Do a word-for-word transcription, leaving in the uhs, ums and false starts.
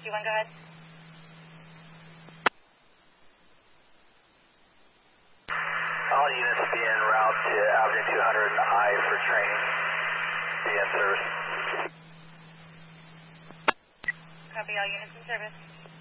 fifty-one, go ahead. All units be en route to Avenue two hundred I for training. Be in service. Copy, all units in service.